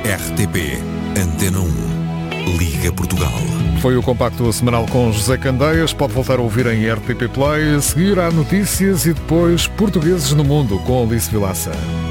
RTP Antena 1 Liga Portugal. Foi o compacto semanal com José Candeias. Pode voltar a ouvir em RTP Play. A seguir há notícias e depois Portugueses no Mundo com Alice Vilaça.